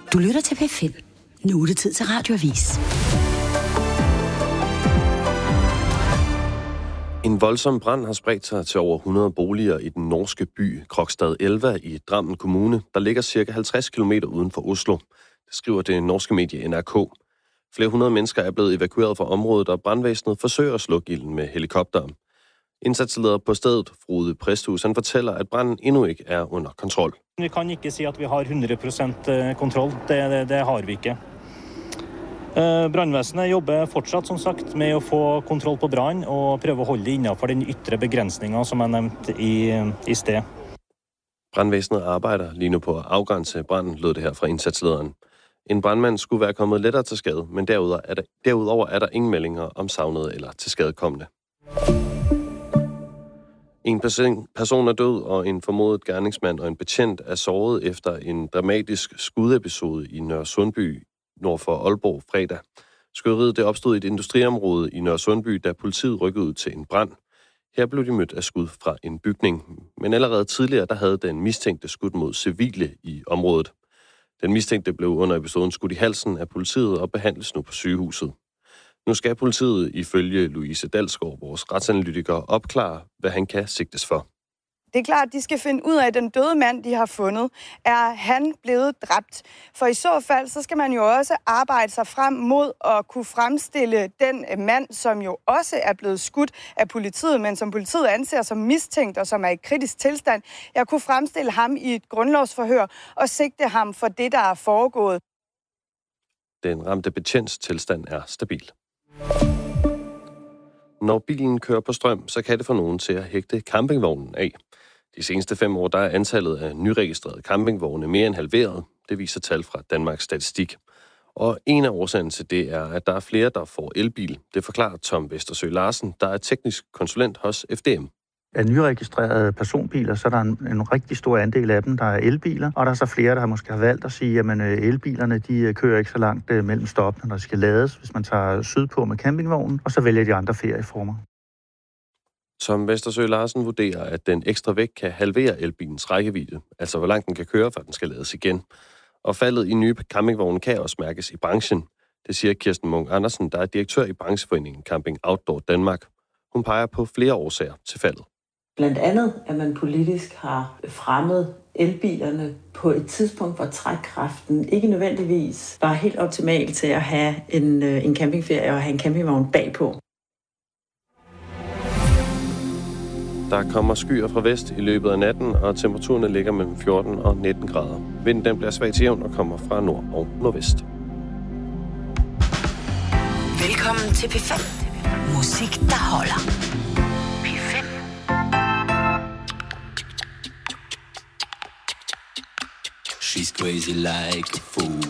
Du lytter til P5. Nu er det tid til Radioavis. En voldsom brand har spredt sig til over 100 boliger i den norske by Krokstad Elva i Drammen Kommune, der ligger ca. 50 km uden for Oslo. Det skriver det norske medie NRK. Flere hundrede mennesker er blevet evakueret fra området, og brandvæsenet forsøger at slukke ilden med helikopteren. Indsatsleder på stedet, Frode Presthus, han fortæller, at branden endnu ikke er under kontrol. Vi kan ikke sige, at vi har 100% kontrol. Det har vi ikke. Brandvæsenet jobber fortsat, som sagt, med at få kontrol på brand og prøve at holde det inden for den ytre begrænsninger, som er nævnt i sted. Brandvæsenet arbejder lige nu på at afgrænse branden, lød det her fra indsatslederen. En brandmand skulle være kommet lettere til skade, men derudover er der ingen meldinger om savnede eller tilskadekomne. En person er død, og en formodet gerningsmand og en betjent er såret efter en dramatisk skudepisode i Nørre Sundby nord for Aalborg fredag. Skyderiet det opstod i et industriområde i Nørre Sundby, da politiet rykkede ud til en brand. Her blev de mødt af skud fra en bygning, men allerede tidligere der havde den mistænkte skudt mod civile i området. Den mistænkte blev under episoden skudt i halsen af politiet og behandles nu på sygehuset. Nu skal politiet ifølge Louise Dalsgaard, vores retsanalytiker, opklare, hvad han kan sigtes for. Det er klart, at de skal finde ud af, at den døde mand, de har fundet, er han blevet dræbt. For i så fald, så skal man jo også arbejde sig frem mod at kunne fremstille den mand, som jo også er blevet skudt af politiet, men som politiet anser som mistænkt og som er i kritisk tilstand. Jeg kunne fremstille ham i et grundlovsforhør og sigte ham for det, der er foregået. Den ramte betjents tilstand er stabil. Når bilen kører på strøm, så kan det få nogen til at hægte campingvognen af. De seneste 5 år der er antallet af nyregistrerede campingvogne mere end halveret. Det viser tal fra Danmarks Statistik. Og en af årsagerne til det er, at der er flere, der får elbil. Det forklarer Tom Vestersø Larsen, der er teknisk konsulent hos FDM. Af nyregistrerede personbiler, så er der en rigtig stor andel af dem, der er elbiler. Og der er så flere, der måske har valgt at sige, at elbilerne de kører ikke så langt mellem stoppene, når de skal lades, hvis man tager sydpå med campingvognen, og så vælger de andre ferieformer. Tom Vestersø Larsen vurderer, at den ekstra vægt kan halvere elbilens rækkevidde, altså hvor langt den kan køre, før den skal lades igen. Og faldet i nye campingvogne kan også mærkes i branchen. Det siger Kirsten Munk Andersen, der er direktør i brancheforeningen Camping Outdoor Danmark. Hun peger på flere årsager til faldet. Blandt andet, at man politisk har fremmet elbilerne på et tidspunkt, hvor trækkraften ikke nødvendigvis var helt optimal til at have en campingferie og have en campingvogn bagpå. Der kommer skyer fra vest i løbet af natten, og temperaturerne ligger mellem 14 og 19 grader. Vinden den bliver svag til jævn og kommer fra nord og nordvest. Velkommen til P5. Musik, der holder. P5. She's crazy like a fool.